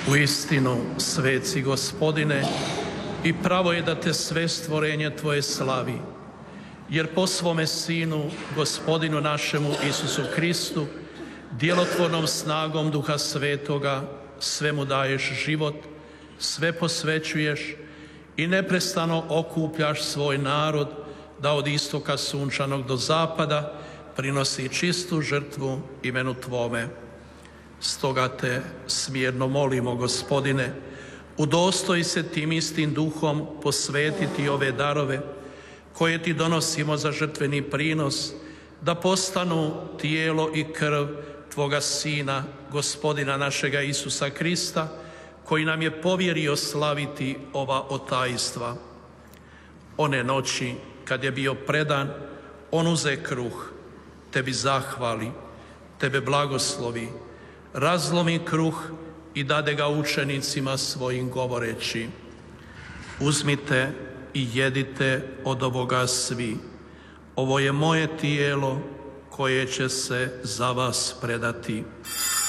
Uistinu, sveci Gospodine, i pravo je da te sve stvorenje Tvoje slavi, jer po svome Sinu, Gospodinu našemu Isusu Kristu, djelotvornom snagom Duha Svetoga, svemu daješ život, sve posvećuješ i neprestano okupljaš svoj narod da od istoka sunčanog do zapada prinosi čistu žrtvu imenu Tvome. Stoga te smjerno molimo, Gospodine, udostoji se tim istim duhom posvetiti ove darove koje Ti donosimo za žrtveni prinos, da postanu tijelo i krv Tvoga Sina, Gospodina našega Isusa Krista, koji nam je povjerio slaviti ova otajstva. One noći, kad je bio predan, on uze kruh, Tebi zahvali, Tebe blagoslovi, razlomi kruh i dade ga učenicima svojim govoreći: uzmite i jedite od ovoga svi. Ovo je moje tijelo koje će se za vas predati.